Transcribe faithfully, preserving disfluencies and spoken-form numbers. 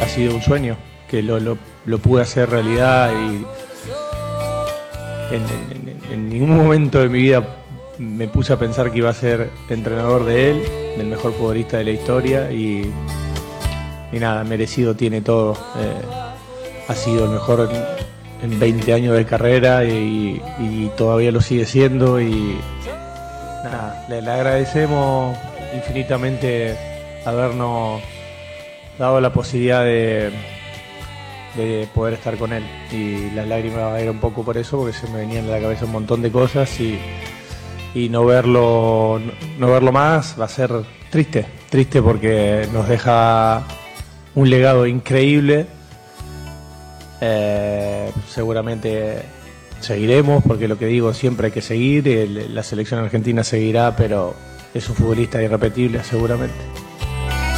ha sido un sueño, que lo, lo, lo pude hacer realidad y en, en, en ningún momento de mi vida me puse a pensar que iba a ser entrenador de él, del mejor futbolista de la historia y, y nada, merecido tiene todo. Eh, ha sido el mejor en, en veinte años de carrera y, y todavía lo sigue siendo y nada, le, le agradecemos infinitamente habernos dado la posibilidad de, de poder estar con él y las lágrimas eran un poco por eso, porque se me venían a la cabeza un montón de cosas y, y no verlo no verlo más va a ser triste, triste porque nos deja un legado increíble. Eh, seguramente seguiremos, porque lo que digo, siempre hay que seguir, el, la selección argentina seguirá, pero es un futbolista irrepetible seguramente.